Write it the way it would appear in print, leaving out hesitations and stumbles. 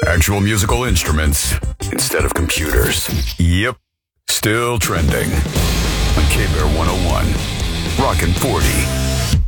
Actual musical instruments instead of computers. Yep, still trending on K-Bear 101. Rockin' 40.